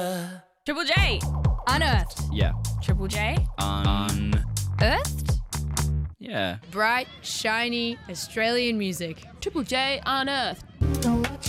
Triple J. Unearthed. Yeah. Triple J. Earthed? Yeah. Bright, shiny, Australian music. Triple J unearthed.